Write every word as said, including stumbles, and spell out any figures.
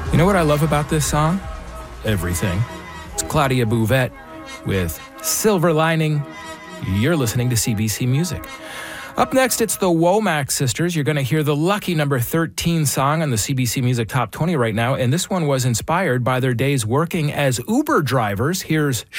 You know what I love about this song? Everything. It's Claudia Bouvette with Silver Lining. You're listening to C B C Music. Up next, it's the Womack Sisters. You're going to hear the lucky number thirteen song on the C B C Music Top twenty right now, and this one was inspired by their days working as Uber drivers. Here's